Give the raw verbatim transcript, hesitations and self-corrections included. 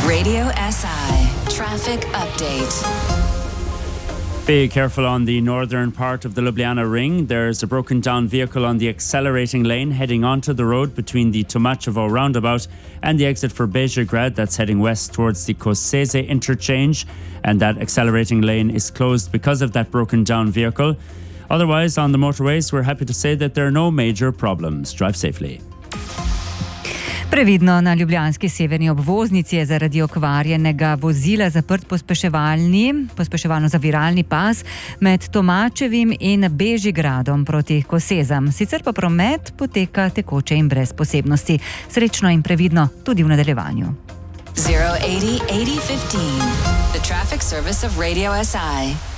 Radio S I Traffic Update. Be careful on the northern part of the Ljubljana ring. There's a broken down vehicle on the accelerating lane heading onto the road between the Tomachevo roundabout and the exit for Bežigrad. That's heading west towards the Koseze interchange, and that accelerating lane is closed because of that broken down vehicle. Otherwise, on the motorways, we're happy to say that there are no major problems. Drive safely. Previdno, na ljubljanski severni obvoznici je zaradi okvarjenega vozila zaprt pospeševalni, pospeševalno-zaviralni pas med Tomačevim in Bežigradom proti Kosezam. Sicer pa promet poteka tekoče in brez posebnosti. Srečno in previdno tudi v nadaljevanju. zero eighty eighty fifteen The traffic service of Radio S I.